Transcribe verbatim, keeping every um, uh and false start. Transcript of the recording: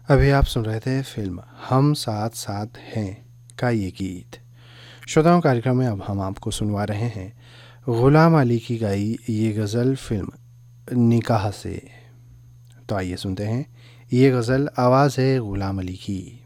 अभी आप सुन रहे थे फिल्म हम साथ साथ हैं का ये गीत। श्रोताओं, कार्यक्रम में अब हम आपको सुनवा रहे हैं गुलाम अली की गाई ये गज़ल फिल्म निकाह से। तो आइए सुनते हैं ये गज़ल, आवाज़ है गुलाम अली की।